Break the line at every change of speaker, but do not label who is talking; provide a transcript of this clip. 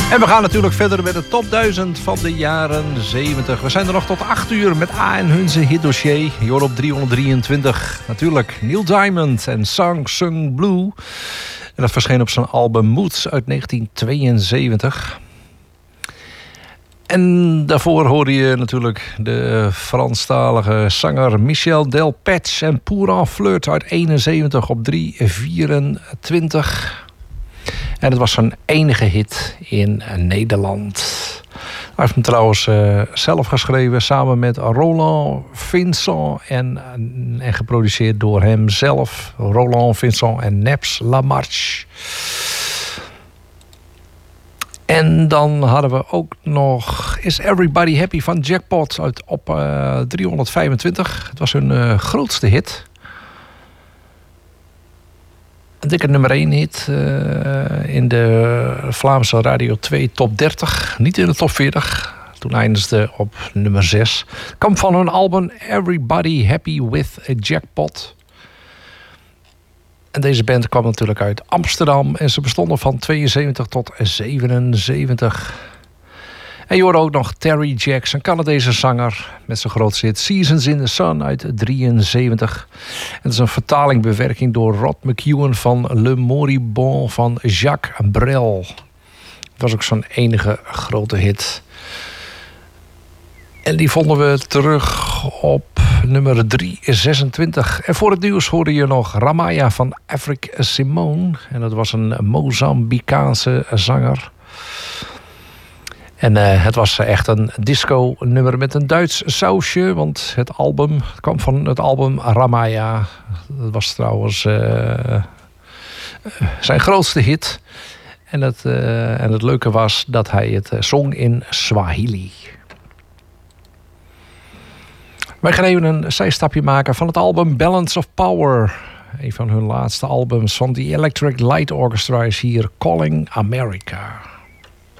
En we gaan natuurlijk verder met de top 1000 van de jaren 70. We zijn er nog tot 8 uur met A en Hunze hitdossier. Je hoort op 323 natuurlijk Neil Diamond en Sung Blue. En dat verscheen op zijn album Moods uit 1972. En daarvoor hoorde je natuurlijk de Franstalige zanger Michel Delpech en Pour en Flirt uit 71 op 324. En het was zijn enige hit in Nederland. Hij heeft hem trouwens zelf geschreven samen met Roland Vincent en geproduceerd door hemzelf. Roland Vincent en Neps Lamarche. En dan hadden we ook nog Is Everybody Happy van Jackpot uit op 325. Het was hun grootste hit. Een dikke nummer 1 hit in de Vlaamse Radio 2 top 30. Niet in de top 40. Toen eindigde op nummer 6. Kwam van hun album Everybody Happy with a Jackpot. En deze band kwam natuurlijk uit Amsterdam. En ze bestonden van 72 tot 77. En je hoorde ook nog Terry Jacks, een Canadese zanger met zijn grootste hit Seasons in the Sun uit 73. En dat is een vertaling, bewerking door Rod McEwen van Le Moribond van Jacques Brel. Dat was ook zijn enige grote hit. En die vonden we terug op nummer 326. En voor het nieuws hoorde je nog Ramaya van Afric Simone. En dat was een Mozambicaanse zanger. En het was echt een disco-nummer met een Duits sausje. Want het kwam van het album Ramaya. Dat was trouwens zijn grootste hit. En het leuke was dat hij het zong in Swahili. Wij gaan even een zijstapje maken van het album Balance of Power. Een van hun laatste albums van The Electric Light Orchestra is hier Calling America.